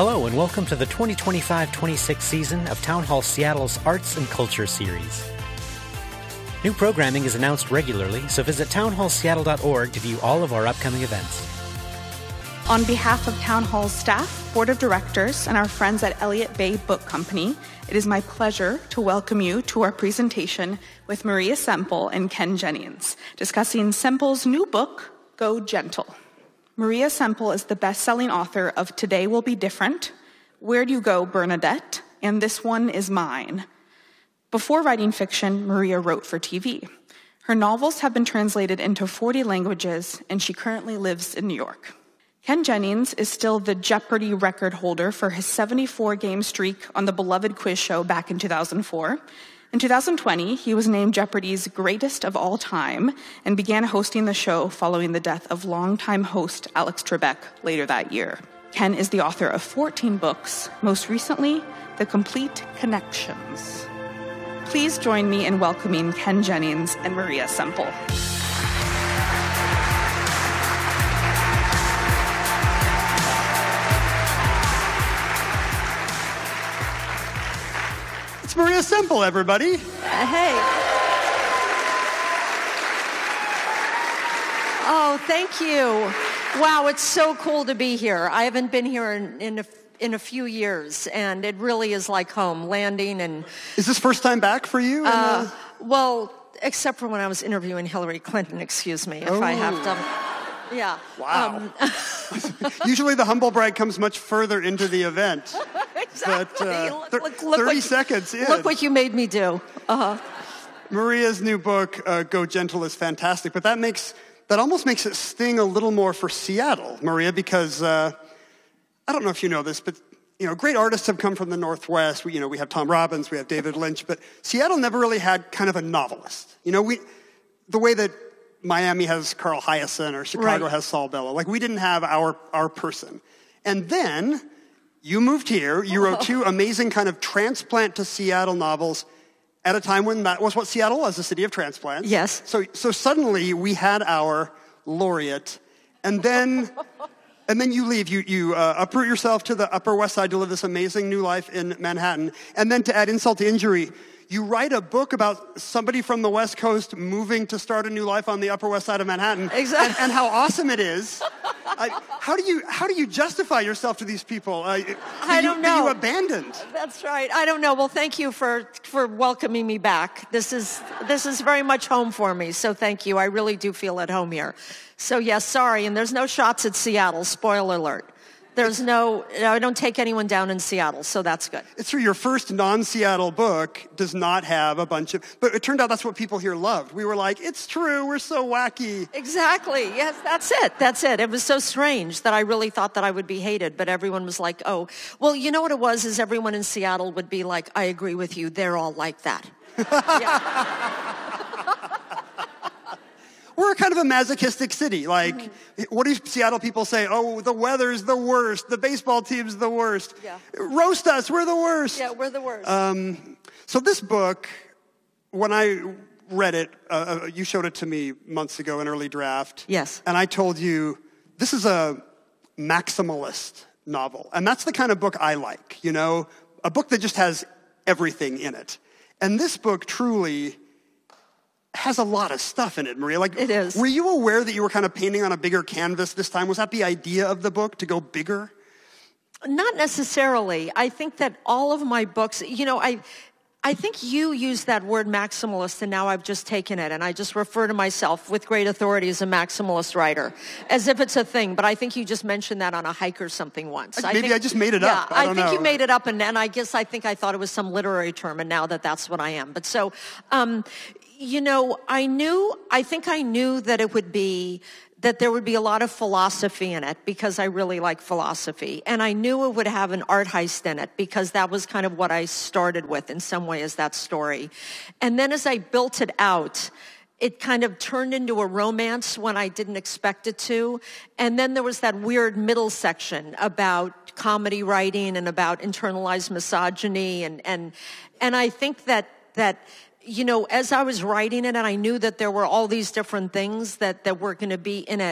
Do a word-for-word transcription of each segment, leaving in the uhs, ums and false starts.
Hello and welcome to the twenty twenty-five twenty-six season of Town Hall Seattle's Arts and Culture Series. New programming is announced regularly, so visit town hall seattle dot org to view all of our upcoming events. On behalf of Town Hall's staff, board of directors, and our friends at Elliott Bay Book Company, it is my pleasure to welcome you to our presentation with Maria Semple and Ken Jennings, discussing Semple's new book, Go Gentle. Maria Semple is the best-selling author of Today Will Be Different, Where Do You Go, Bernadette, and This One Is Mine. Before writing fiction, Maria wrote for T V. Her novels have been translated into forty languages, and she currently lives in New York. Ken Jennings is still the Jeopardy record holder for his seventy-four game streak on the beloved quiz show back in two thousand four. In two thousand twenty, he was named Jeopardy's greatest of all time and began hosting the show following the death of longtime host Alex Trebek later that year. Ken is the author of fourteen books, most recently, The Complete Connections. Please join me in welcoming Ken Jennings and Maria Semple. It's Maria Semple, everybody. Uh, hey. Oh, thank you. Wow, it's so cool to be here. I haven't been here in, in a in a few years, and it really is like home, landing and... Is this first time back for you? Uh, well, except for when I was interviewing Hillary Clinton, excuse me, if oh. I have to... Yeah. Wow. Um, Usually the humble brag comes much further into the event. Exactly. But, uh, look, th- look, look thirty what, seconds in. Look what you made me do. Uh-huh. Maria's new book, uh, Go Gentle, is fantastic, but that makes that almost makes it sting a little more for Seattle, Maria, because... Uh, I don't know if you know this, but you know, great artists have come from the Northwest. We, you know, we have Tom Robbins, we have David Lynch, but Seattle never really had kind of a novelist. You know, we the way that Miami has Carl Hiaasen or Chicago right. has Saul Bellow. Like we didn't have our our person. And then you moved here. You wrote two amazing kind of transplant to Seattle novels at a time when that was what Seattle was, a city of transplants. Yes. So so suddenly we had our laureate, and then. And then you leave. You, you uh, uproot yourself to the Upper West Side to live this amazing new life in Manhattan. And then to add insult to injury, you write a book about somebody from the West Coast moving to start a new life on the Upper West Side of Manhattan. Exactly. And, and how awesome it is. I, how do you how do you justify yourself to these people? Uh, I don't you, know. You abandoned. That's right. I don't know. Well, thank you for, for welcoming me back. This is this is very much home for me. So thank you. I really do feel at home here. So yes, sorry. And there's no shots at Seattle. Spoiler alert. There's no, I don't take anyone down in Seattle, so that's good. It's true, your first non-Seattle book does not have a bunch of, but it turned out that's what people here loved. We were like, it's true, we're so wacky. Exactly, yes, that's it, that's it. It was so strange that I really thought that I would be hated, but everyone was like, oh, well, you know what it was, is everyone in Seattle would be like, I agree with you, they're all like that. Yeah. We're kind of a masochistic city. Like, mm-hmm. what do Seattle people say? Oh, the weather's the worst. The baseball team's the worst. Yeah. Roast us. We're the worst. Yeah, we're the worst. Um, so this book, when I read it, uh, you showed it to me months ago, an early draft. Yes. And I told you, this is a maximalist novel. And that's the kind of book I like, you know, a book that just has everything in it. And this book truly... has a lot of stuff in it, Maria. Like, it is. Were you aware that you were kind of painting on a bigger canvas this time? Was that the idea of the book, to go bigger? Not necessarily. I think that all of my books, you know, I I think you used that word maximalist, and now I've just taken it, and I just refer to myself with great authority as a maximalist writer, as if it's a thing. But I think you just mentioned that on a hike or something once. Maybe I, think, I just made it yeah, up. I, don't I think know. you made it up, and, and I guess I think I thought it was some literary term, and now that that's what I am. But so... Um, You know, I knew, I think I knew that it would be, that there would be a lot of philosophy in it because I really like philosophy. And I knew it would have an art heist in it because that was kind of what I started with in some way, as that story. And then as I built it out, it kind of turned into a romance when I didn't expect it to. And then there was that weird middle section about comedy writing and about internalized misogyny. And, and, and I think that, that, you know, as I was writing it and I knew that there were all these different things that, that were going to be in it,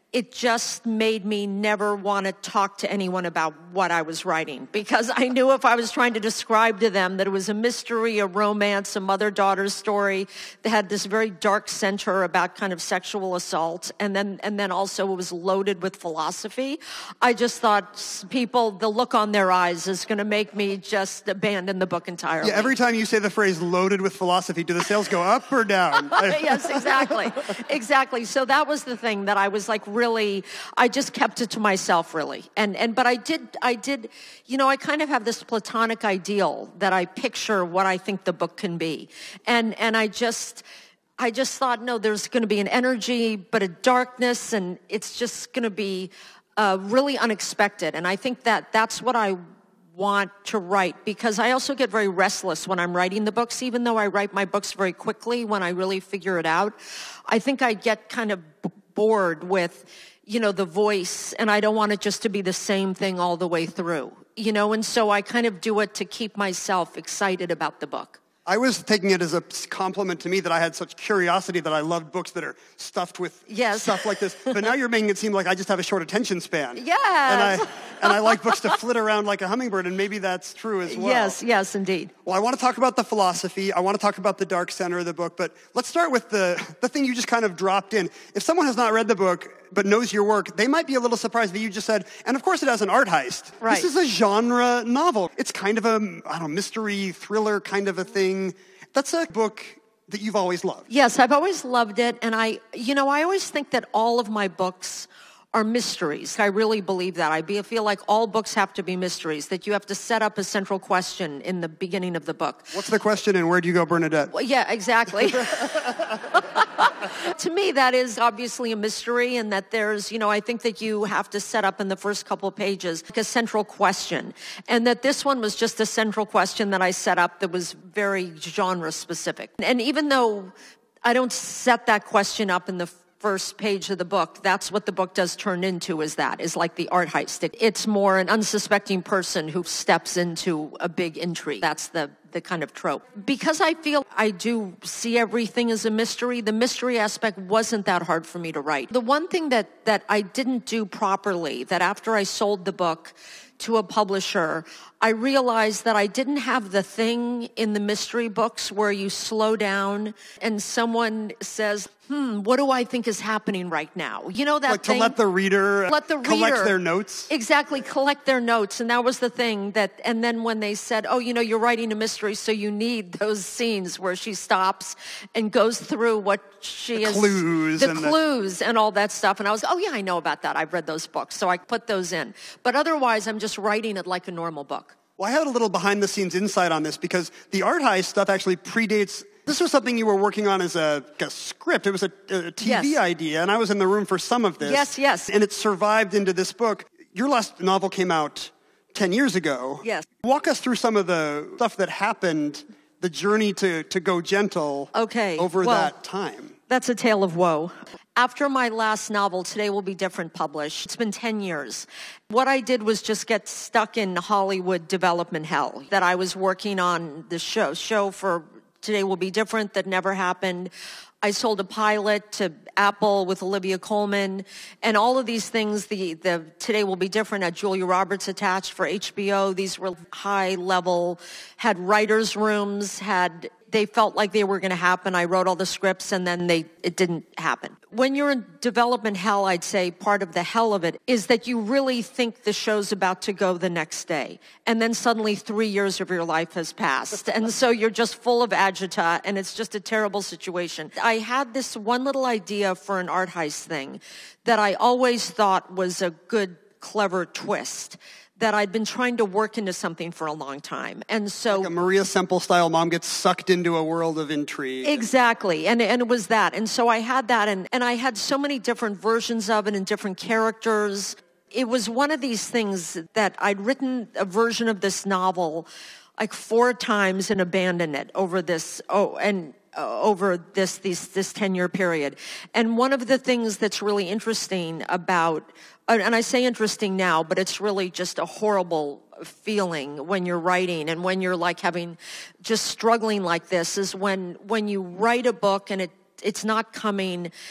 it just made me never want to talk to anyone about what I was writing, because I knew if I was trying to describe to them that it was a mystery, a romance, a mother-daughter story that had this very dark center about kind of sexual assault, and then and then also it was loaded with philosophy, I just thought people, the look on their eyes is going to make me just abandon the book entirely. Yeah, every time you say the phrase loaded with philosophy, do the sales go up or down? Yes, exactly. Exactly. So that was the thing that I was like, really, I just kept it to myself, really. And and but I did, I did, you know, I kind of have this platonic ideal that I picture what I think the book can be. And and I just, I just thought, no, there's going to be an energy, but a darkness, and it's just going to be uh, really unexpected. And I think that that's what I want to write, because I also get very restless when I'm writing the books, even though I write my books very quickly when I really figure it out. I think I get kind of bored with, you know, the voice, and I don't want it just to be the same thing all the way through, you know, and so I kind of do it to keep myself excited about the book. I was taking it as a compliment to me that I had such curiosity that I loved books that are stuffed with yes. stuff like this. But now you're making it seem like I just have a short attention span. Yes. And I, and I like books to flit around like a hummingbird, and maybe that's true as well. Yes, yes, indeed. Well, I want to talk about the philosophy. I want to talk about the dark center of the book. But let's start with the, the thing you just kind of dropped in. If someone has not read the book but knows your work, they might be a little surprised that you just said, and of course it has an art heist. Right. This is a genre novel. It's kind of a, I don't know, mystery, thriller kind of a thing. That's a book that you've always loved. Yes, I've always loved it. And I, you know, I always think that all of my books are mysteries. I really believe that. I be, feel like all books have to be mysteries, that you have to set up a central question in the beginning of the book. What's the question, and where do you go, Bernadette? Well, yeah, exactly. To me, that is obviously a mystery, and that there's, you know, I think that you have to set up in the first couple pages like a central question, and that this one was just a central question that I set up that was very genre specific. And even though I don't set that question up in the first page of the book, that's what the book does turn into, is that, is like the art heist. It, it's more an unsuspecting person who steps into a big intrigue. That's the the kind of trope. Because I feel I do see everything as a mystery, the mystery aspect wasn't that hard for me to write. The one thing that, that I didn't do properly, that after I sold the book to a publisher, I realized that I didn't have the thing in the mystery books where you slow down and someone says, hmm, what do I think is happening right now? You know that like thing? to let the reader let the reader collect their notes? Exactly, collect their notes. And that was the thing that, and then when they said, oh, you know, you're writing a mystery, so you need those scenes where she stops and goes through what she the is. Clues the and clues the... and all that stuff. And I was, oh yeah, I know about that. I've read those books. So I put those in. But otherwise, I'm just writing it like a normal book. Well, I had a little behind-the-scenes insight on this because the art heist stuff actually predates. This was something you were working on as a, a script. It was a, a T V yes. idea, and I was in the room for some of this. Yes, yes. And it survived into this book. Your last novel came out ten years ago. Yes. Walk us through some of the stuff that happened, the journey to, to Go Gentle okay. over well, that time. That's a tale of woe. After my last novel, Today Will Be Different, published, it's been ten years. What I did was just get stuck in Hollywood development hell, that I was working on the show, show for Today Will Be Different that never happened. I sold a pilot to Apple with Olivia Colman, and all of these things, the, the Today Will Be Different had Julia Roberts attached for H B O. These were high level, had writers' rooms, had, they felt like they were going to happen. I wrote all the scripts and then they, it didn't happen. When you're in development hell, I'd say part of the hell of it is that you really think the show's about to go the next day. And then suddenly three years of your life has passed. And so you're just full of agita and it's just a terrible situation. I had this one little idea for an art heist thing that I always thought was a good, clever twist that I'd been trying to work into something for a long time. And so... Like a Maria Semple style mom gets sucked into a world of intrigue. Exactly. And and it was that. And so I had that, and, and I had so many different versions of it and different characters. It was one of these things that I'd written a version of this novel like four times and abandoned it over this... Oh, and... Uh, over this these, this ten-year period. And one of the things that's really interesting about, uh, and I say interesting now, but it's really just a horrible feeling when you're writing and when you're like having, just struggling like this, is when when you write a book and it it's not coming,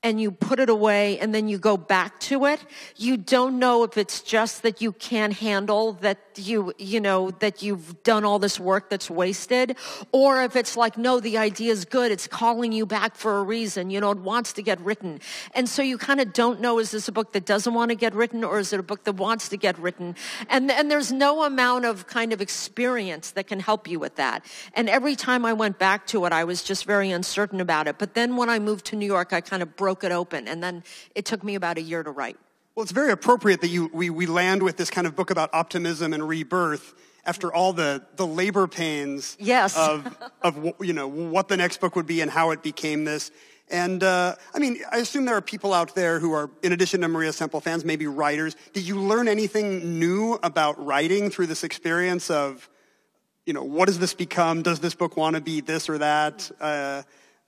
and you put it away and then you go back to it, you don't know if it's just that you can't handle that you, you know, that you've done all this work that's wasted, or if it's like, no, the idea is good. It's calling you back for a reason. You know, it wants to get written. And so you kind of don't know, is this a book that doesn't want to get written, or is it a book that wants to get written? And, and there's no amount of kind of experience that can help you with that. And every time I went back to it, I was just very uncertain about it. But then when I moved to New York, I kind of broke it open, and then it took me about a year to write. Well, it's very appropriate that you we, we land with this kind of book about optimism and rebirth after all the, the labor pains yes. of, of, you know, what the next book would be and how it became this. And, uh, I mean, I assume there are people out there who are, in addition to Maria Semple fans, maybe writers. Did you learn anything new about writing through this experience of, you know, what does this become? Does this book want to be this or that? Uh,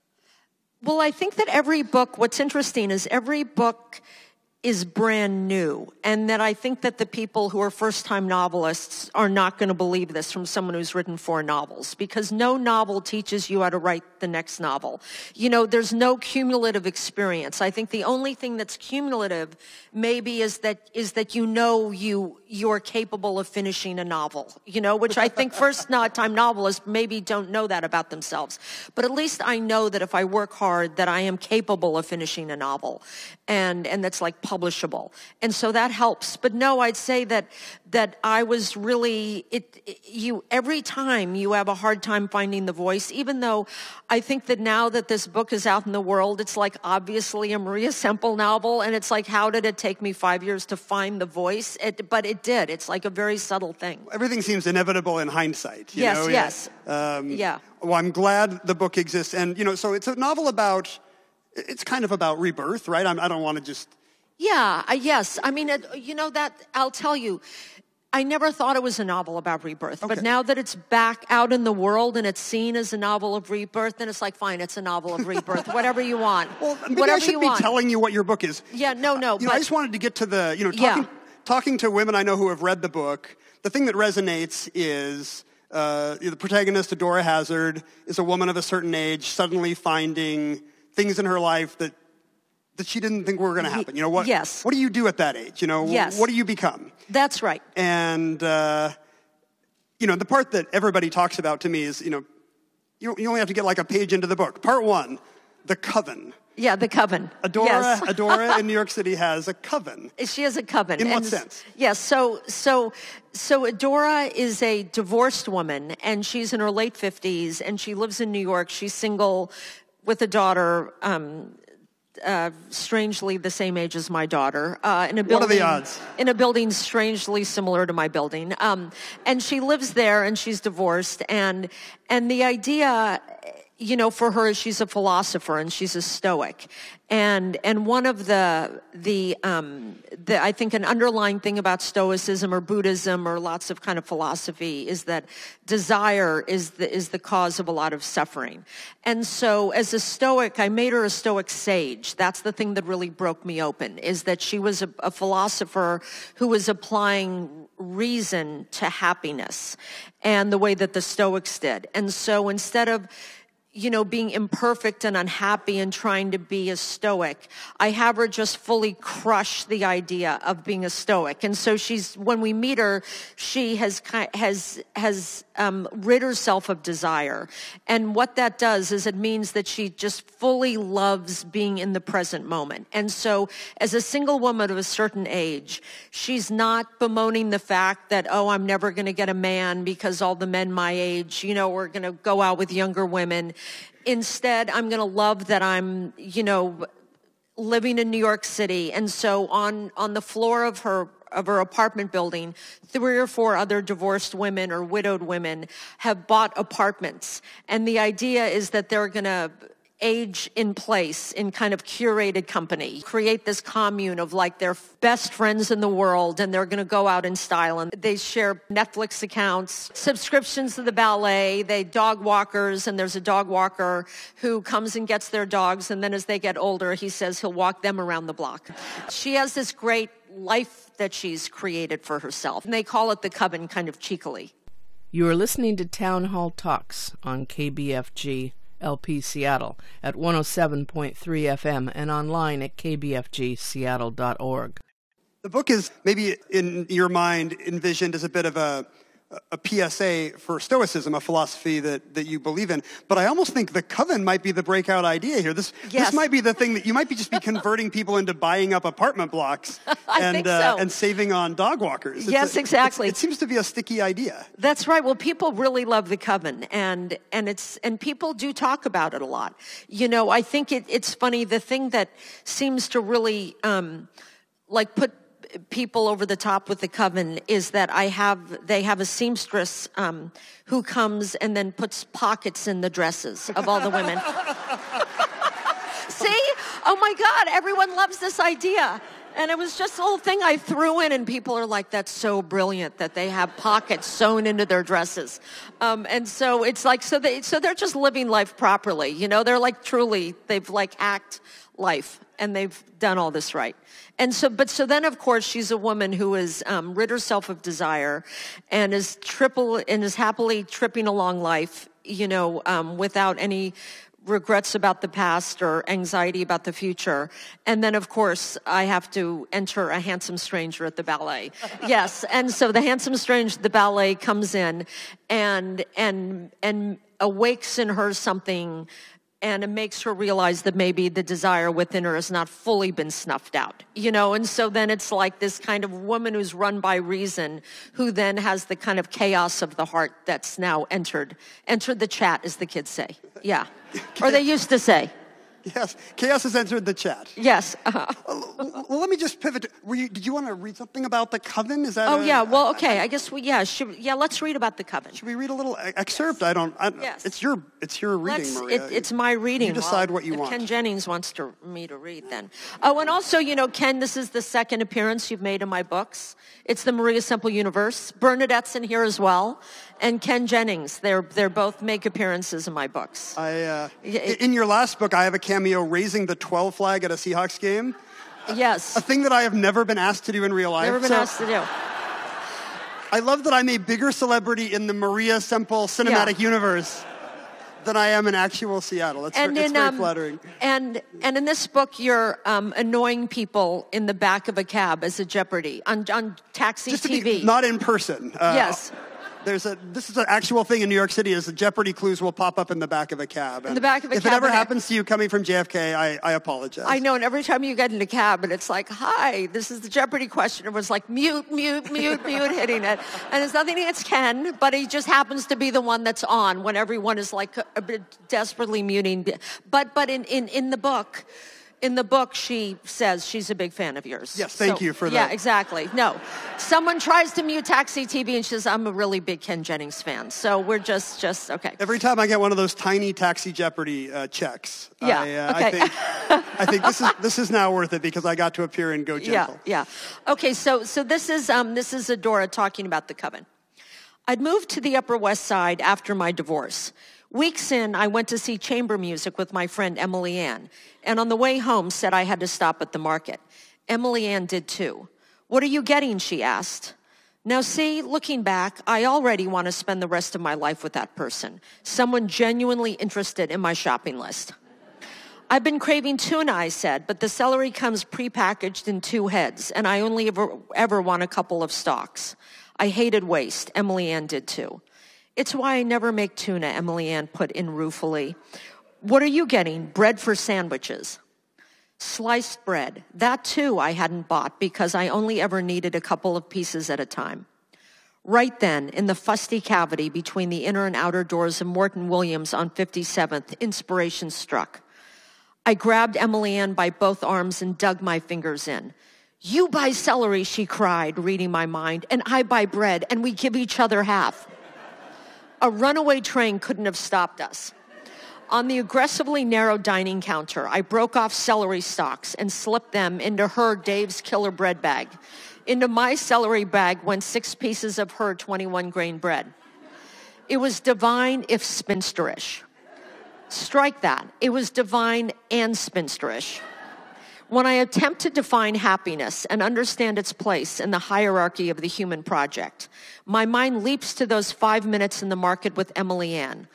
Well, I think that every book, what's interesting is every book is brand new, and that I think that the people who are first-time novelists are not going to believe this from someone who's written four novels, because no novel teaches you how to write the next novel. You know, there's no cumulative experience. I think the only thing that's cumulative maybe is that is that you know you you're capable of finishing a novel, you know, which I think first-time novelists maybe don't know that about themselves. But at least I know that if I work hard, that I am capable of finishing a novel, and and that's like publishable. And so that helps. But no, I'd say that that I was really, it, it you every time you have a hard time finding the voice, even though I think that now that this book is out in the world, it's like obviously a Maria Semple novel, and it's like, how did it take me five years to find the voice? It, but it did. It's like a very subtle thing. Everything seems inevitable in hindsight. You yes, know? yes. Um, yeah. Well, I'm glad the book exists. And, you know, so it's a novel about, it's kind of about rebirth, right? I'm, I don't want to just... Yeah, uh, yes. I mean, it, you know, that, I'll tell you, I never thought it was a novel about rebirth. Okay. But now that it's back out in the world and it's seen as a novel of rebirth, then it's like, fine, it's a novel of rebirth. Whatever you want. Well, maybe Whatever I should you be want. telling you what your book is. Yeah, no, no. You but, know, I just wanted to get to the, you know, talking, yeah. talking to women I know who have read the book, the thing that resonates is uh, the protagonist, Adora Hazard, is a woman of a certain age suddenly finding things in her life that that she didn't think were going to happen. You know, what, yes. what do you do at that age? You know, yes. what do you become? That's right. And, uh, you know, the part that everybody talks about to me is, you know, you, you only have to get like a page into the book. Part one, the coven. Yeah, the coven. Adora, yes. Adora in New York City has a coven. She has a coven. In and what sense? Yes, yeah, so so so Adora is a divorced woman, and she's in her late fifties, and she lives in New York. She's single with a daughter, um, uh, strangely the same age as my daughter. Uh, in a building, what are the odds? In a building strangely similar to my building. Um, and she lives there, and she's divorced, and and the idea, you know, for her, she's a philosopher and she's a Stoic, and and one of the the um, the I think an underlying thing about Stoicism or Buddhism or lots of kind of philosophy is that desire is the is the cause of a lot of suffering. And so, as a Stoic, I made her a Stoic sage. That's the thing that really broke me open, is that she was a, a philosopher who was applying reason to happiness, and the way that the Stoics did. And so, instead of you know, being imperfect and unhappy and trying to be a Stoic, I have her just fully crush the idea of being a Stoic. And so she's, when we meet her, she has has has um, rid herself of desire. And what that does is it means that she just fully loves being in the present moment. And so, as a single woman of a certain age, she's not bemoaning the fact that, oh, I'm never going to get a man because all the men my age, you know, are going to go out with younger women. Instead, I'm going to love that I'm, you know, living in New York City. And so on, on the floor of her of her apartment building, three or four other divorced women or widowed women have bought apartments. And the idea is that they're going to age in place in kind of curated company, create this commune of like their best friends in the world, and they're going to go out in style, and they share Netflix accounts, subscriptions to the ballet, they dog walkers, and there's a dog walker who comes and gets their dogs, and then as they get older, he says he'll walk them around the block. She has this great life that she's created for herself, and they call it the coven kind of cheekily. You are listening to Town Hall Talks on K B F G L P Seattle at one oh seven point three F M and online at k b f g seattle dot org. The book is maybe in your mind envisioned as a bit of a a P S A for Stoicism, a philosophy that, that you believe in. But I almost think the coven might be the breakout idea here. This yes. this might be the thing that you might be just be converting people into buying up apartment blocks I and think uh, so. and saving on dog walkers. It's yes, a, exactly. It seems to be a sticky idea. That's right. Well, people really love the coven, and and it's and people do talk about it a lot. You know, I think it, it's funny. The thing that seems to really um, like put people over the top with the coven is that I have they have a seamstress um, who comes and then puts pockets in the dresses of all the women. See? Oh my God, everyone loves this idea. And it was just a little thing I threw in, and people are like, that's so brilliant that they have pockets sewn into their dresses. Um, and so it's like, so they, so they're just living life properly. You know, they're like truly, they've like hacked life, and they've done all this right. And so, but so then, of course, she's a woman who has um, rid herself of desire and is triple and is happily tripping along life, you know, um, without any regrets about the past or anxiety about the future. And then, of course, I have to enter a handsome stranger at the ballet. Yes, and so the handsome stranger at the ballet comes in and and and awakes in her something, and it makes her realize that maybe the desire within her has not fully been snuffed out, you know? And so then it's like this kind of woman who's run by reason, who then has the kind of chaos of the heart that's now entered, entered the chat, as the kids say. Yeah. Or they used to say. Yes, chaos has entered the chat. Yes. Uh-huh. Well, well, let me just pivot. Were you, did you want to read something about the coven? Is that? Oh a, yeah. Well, okay. I guess we. Yeah. Should, yeah. Let's read about the coven. Should we read a little excerpt? I don't. I, yes. It's your. It's your reading, Let's, Maria. It, it's my reading. You decide well, what you if want. Ken Jennings wants to, me to read, then. Oh, and also, you know, Ken, this is the second appearance you've made in my books. It's the Maria Semple universe. Bernadette's in here as well, and Ken Jennings. They're they're both make appearances in my books. I. Uh, in your last book, I have a cameo raising the twelve flag at a Seahawks game. Yes. A thing that I have never been asked to do in real life. Never been so asked to do. I love that I'm a bigger celebrity in the Maria Semple cinematic Yeah. universe than I am in actual Seattle. It's, And it's in, very um, flattering. And and in this book, you're um, annoying people in the back of a cab as a Jeopardy on on Taxi Just to T V. be not in person. Uh, Yes. There's a. This is an actual thing in New York City. Is the Jeopardy clues will pop up in the back of a cab. In the back of a if cab, If it ever and I- happens to you coming from J F K, I, I apologize. I know, and every time you get in a cab, and it's like, "Hi, this is the Jeopardy question." It was like mute, mute, mute, mute, hitting it, and it's nothing against Ken, but he just happens to be the one that's on when everyone is like a bit desperately muting. But but in in in the book. In the book, she says she's a big fan of yours. Yes, thank so, you for yeah, that. Yeah, exactly. No. Someone tries to mute Taxi T V, and she says, I'm a really big Ken Jennings fan. So we're just, just okay. Every time I get one of those tiny Taxi Jeopardy uh, checks, Yeah, I, uh, okay. I think, I think this is this is now worth it because I got to appear in Go Gentle. Yeah, yeah. Okay, so so this is um, this is Adora talking about the coven. I'd moved to the Upper West Side after my divorce. Weeks in, I went to see chamber music with my friend Emily Ann, and on the way home said I had to stop at the market. Emily Ann did too. What are you getting, she asked. Now see, looking back, I already want to spend the rest of my life with that person, someone genuinely interested in my shopping list. I've been craving tuna, I said, but the celery comes prepackaged in two heads, and I only ever, ever want a couple of stalks. I hated waste. Emily Ann did too. It's why I never make tuna, Emily Ann put in ruefully. What are you getting? Bread for sandwiches. Sliced bread. That too I hadn't bought because I only ever needed a couple of pieces at a time. Right then, in the fusty cavity between the inner and outer doors of Morton Williams on fifty-seventh, inspiration struck. I grabbed Emily Ann by both arms and dug my fingers in. You buy celery, she cried, reading my mind, and I buy bread, and we give each other half. A runaway train couldn't have stopped us. On the aggressively narrow dining counter, I broke off celery stalks and slipped them into her Dave's Killer bread bag. Into my celery bag went six pieces of her twenty-one grain bread. It was divine if spinsterish. Strike that. It was divine and spinsterish. When I attempt to define happiness and understand its place in the hierarchy of the human project, my mind leaps to those five minutes in the market with Emily Ann.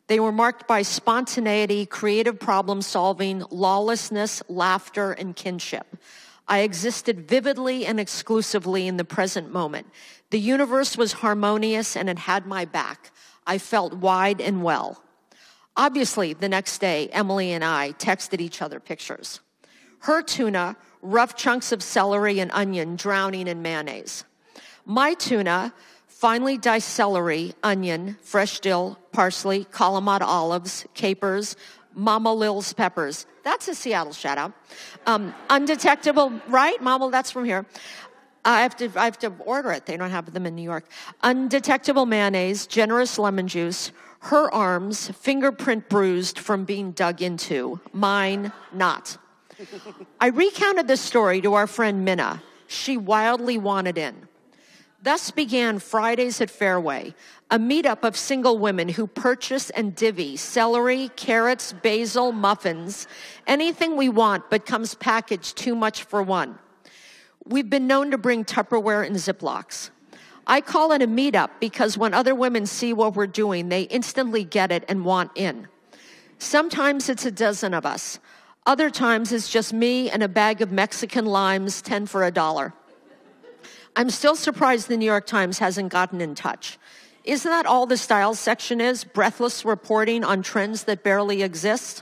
They were marked by spontaneity, creative problem solving, lawlessness, laughter, and kinship. I existed vividly and exclusively in the present moment. The universe was harmonious and it had my back. I felt wide and well. Obviously, the next day, Emily and I texted each other pictures. Her tuna, rough chunks of celery and onion drowning in mayonnaise. My tuna, finely diced celery, onion, fresh dill, parsley, Kalamata olives, capers, Mama Lil's peppers. That's a Seattle shout out. Um, undetectable, right? Mama, that's from here. I have to I have to order it. They don't have them in New York. Undetectable mayonnaise, generous lemon juice, her arms, fingerprint bruised from being dug into. Mine, not. I recounted this story to our friend Minna. She wildly wanted in. Thus began Fridays at Fairway, a meetup of single women who purchase and divvy celery, carrots, basil, muffins, anything we want but comes packaged too much for one. We've been known to bring Tupperware in Ziplocs. I call it a meetup because when other women see what we're doing, they instantly get it and want in. Sometimes it's a dozen of us. Other times it's just me and a bag of Mexican limes, ten for a dollar. I'm still surprised the New York Times hasn't gotten in touch. Isn't that all the style section is? Breathless reporting on trends that barely exist?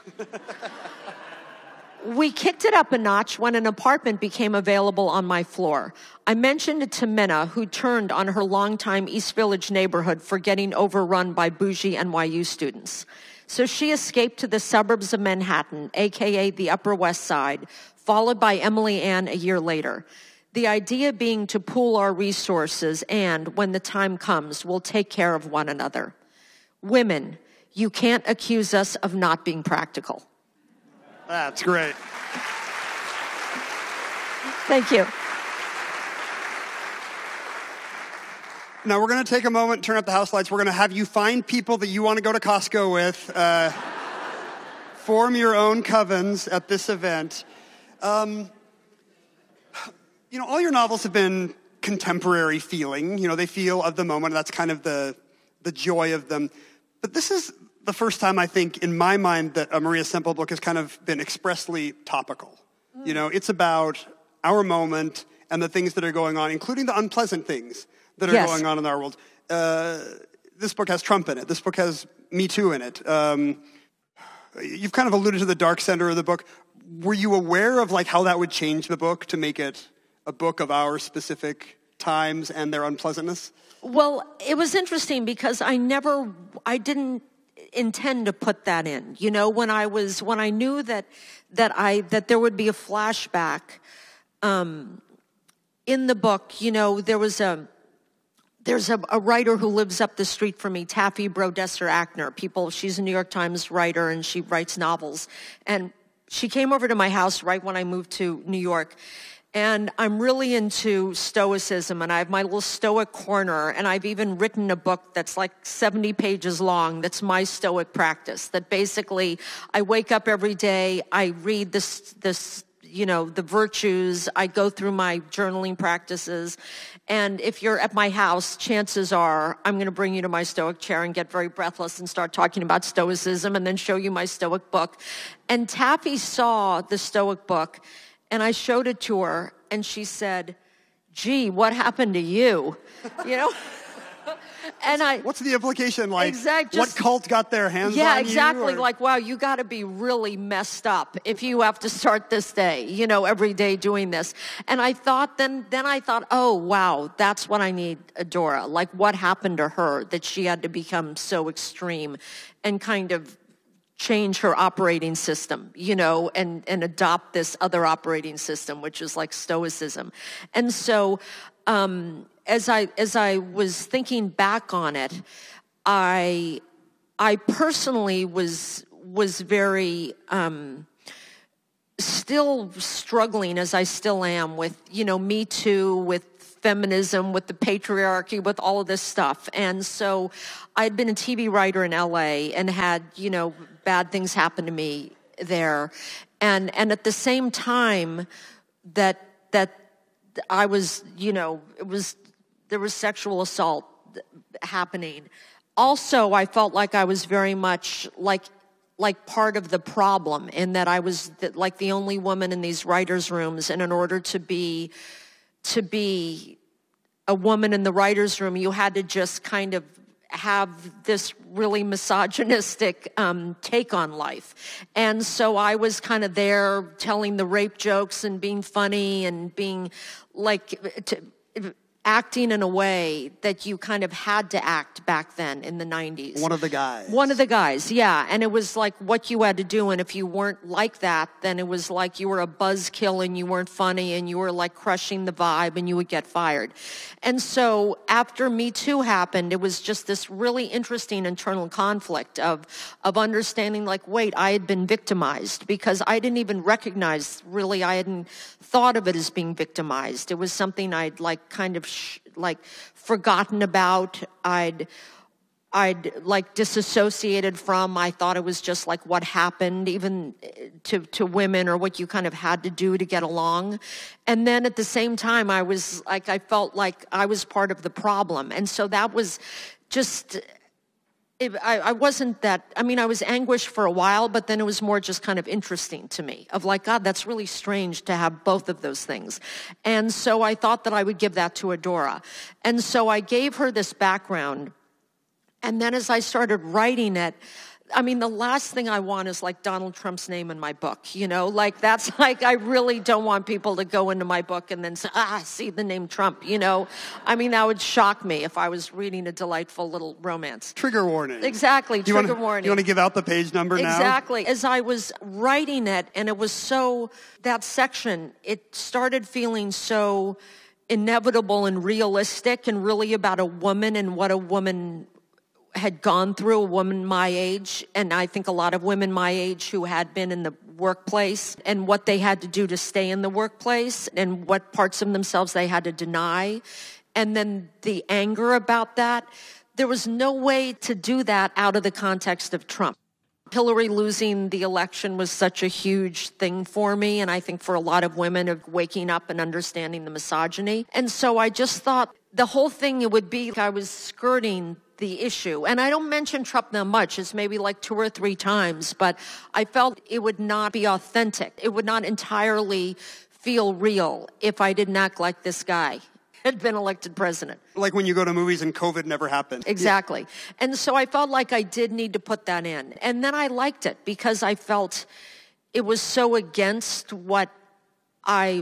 We kicked it up a notch when an apartment became available on my floor. I mentioned it to Minna, who turned on her longtime East Village neighborhood for getting overrun by bougie N Y U students. So she escaped to the suburbs of Manhattan, a k a the Upper West Side, followed by Emily Ann a year later. The idea being to pool our resources and, when the time comes, we'll take care of one another. Women, you can't accuse us of not being practical. That's great. Thank you. Now we're going to take a moment, turn up the house lights. We're going to have you find people that you want to go to Costco with. Uh, form your own covens at this event. Um, you know, all your novels have been contemporary feeling. You know, they feel of the moment. That's kind of the the joy of them. But this is the first time, I think, in my mind, that a Maria Semple book has kind of been expressly topical. Mm. You know, it's about our moment and the things that are going on, including the unpleasant things that are yes. going on in our world. Uh, this book has Trump in it. This book has Me Too in it. Um, you've kind of alluded to the dark center of the book. Were you aware of like how that would change the book to make it a book of our specific times and their unpleasantness? Well, it was interesting because I never, I didn't intend to put that in. You know, when I was, when I knew that, that I, that there would be a flashback, um, in the book, you know, there was a, there's a, a writer who lives up the street from me, Taffy Brodesser-Akner. People, she's a New York Times writer and she writes novels. And she came over to my house right when I moved to New York. And I'm really into Stoicism, and I have my little Stoic corner, and I've even written a book that's like seventy pages long that's my Stoic practice, that basically I wake up every day, I read this, this, you know, the virtues, I go through my journaling practices, and if you're at my house, chances are I'm going to bring you to my Stoic chair and get very breathless and start talking about Stoicism and then show you my Stoic book. And Taffy saw the Stoic book, and I showed it to her, and she said, gee, what happened to you? You know? And I, what's the implication? Like, exact, just, what cult got their hands yeah, on exactly. you? Yeah, exactly. Like, wow, you got to be really messed up if you have to start this day, you know, every day doing this. And I thought, then, then I thought, oh, wow, that's what I need, Adora. Like, what happened to her that she had to become so extreme and kind of change her operating system, you know, and, and adopt this other operating system, which is like Stoicism. And so, um, as I, as I was thinking back on it, I, I personally was, was very, um, still struggling, as I still am, with, you know, Me Too, with feminism, with the patriarchy, with all of this stuff. And so I'd been a T V writer in L A and had, you know, bad things happen to me there. And and at the same time that that I was, you know, it was there was sexual assault happening. also I felt like I was very much like like part of the problem, in that I was the, like the only woman in these writers' rooms, and in order to be to be a woman in the writers' room, you had to just kind of have this really misogynistic um, take on life. And so I was kind of there telling the rape jokes and being funny and being like to, acting in a way that you kind of had to act back then in the nineties. One of the guys. One of the guys, yeah. And it was like what you had to do. And if you weren't like that, then it was like you were a buzzkill and you weren't funny and you were like crushing the vibe and you would get fired. And so after Me Too happened, it was just this really interesting internal conflict of, of understanding like, wait, I had been victimized, because I didn't even recognize, really, I hadn't thought of it as being victimized. It was something I'd like kind of sh- like forgotten about. I'd I'd like disassociated from. I thought it was just like what happened even to, to women, or what you kind of had to do to get along. And then at the same time, I was like, I felt like I was part of the problem. And so that was just, it, I, I wasn't that, I mean, I was anguished for a while, but then it was more just kind of interesting to me of like, God, that's really strange to have both of those things. And so I thought that I would give that to Adora. And so I gave her this background. And then as I started writing it, I mean, the last thing I want is like Donald Trump's name in my book, you know? Like, that's like, I really don't want people to go into my book and then say, ah, see the name Trump, you know? I mean, that would shock me if I was reading a delightful little romance. Trigger warning. Exactly, do you trigger wanna, warning. You want to give out the page number now? Exactly. As I was writing it, and it was so, that section, it started feeling so inevitable and realistic and really about a woman and what a woman had gone through, a woman my age, and I think a lot of women my age who had been in the workplace, and what they had to do to stay in the workplace, and what parts of themselves they had to deny, and then the anger about that. There was no way to do that out of the context of Trump. Hillary losing the election was such a huge thing for me, and I think for a lot of women, of waking up and understanding the misogyny. And so I just thought the whole thing, it would be like I was skirting the issue. And I don't mention Trump that much. It's maybe like two or three times, but I felt it would not be authentic. It would not entirely feel real if I didn't act like this guy had been elected president. Like when you go to movies and COVID never happened. Exactly. Yeah. And so I felt like I did need to put that in. And then I liked it because I felt it was so against what I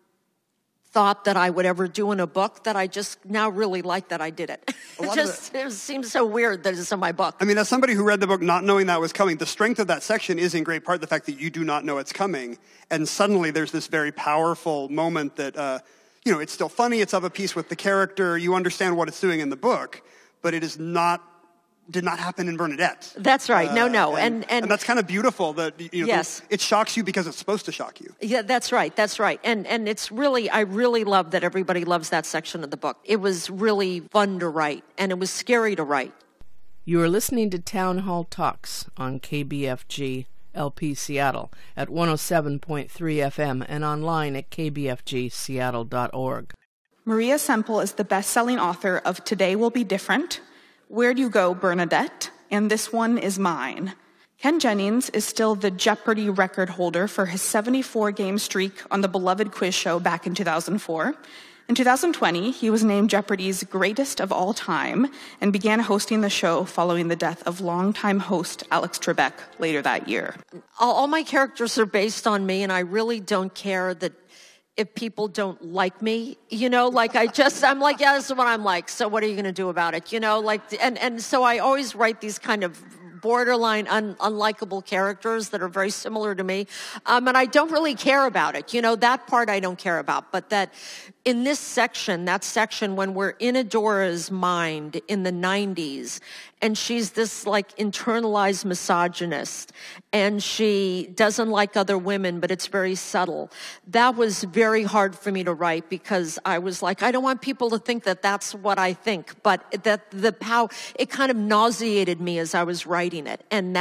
thought that I would ever do in a book that I just now really like that I did it. It just it seems so weird that it's in my book. I mean, as somebody who read the book not knowing that was coming, the strength of that section is in great part the fact that you do not know it's coming. And suddenly there's this very powerful moment that, uh, you know, it's still funny, it's of a piece with the character, you understand what it's doing in the book, but it is not, did not happen in Bernadette. That's right. No, no. Uh, and, and, and and that's kind of beautiful that, you know, yes. it shocks you because it's supposed to shock you. Yeah, that's right. That's right. And and it's really, I really love that everybody loves that section of the book. It was really fun to write, and it was scary to write. You are listening to Town Hall Talks on K B F G L P Seattle at one oh seven point three F M and online at k b f g seattle dot org. Maria Semple is the best-selling author of Today Will Be Different, Where'd You Go, Bernadette? And This One Is Mine. Ken Jennings is still the Jeopardy record holder for his seventy-four game streak on the beloved quiz show back in two thousand four. In two thousand twenty, he was named Jeopardy's greatest of all time and began hosting the show following the death of longtime host Alex Trebek later that year. All, all my characters are based on me, and I really don't care that if people don't like me, you know, like I just, I'm like, yeah, this is what I'm like. So what are you going to do about it? You know, like, and, and so I always write these kind of borderline un, unlikable characters that are very similar to me. Um, and I don't really care about it. You know, that part I don't care about. But that in this section, that section when we're in Adora's mind in the nineties, and she's this like internalized misogynist, and she doesn't like other women, but it's very subtle. That was very hard for me to write because I was like, I don't want people to think that that's what I think, but that the how it kind of nauseated me as I was writing it, and that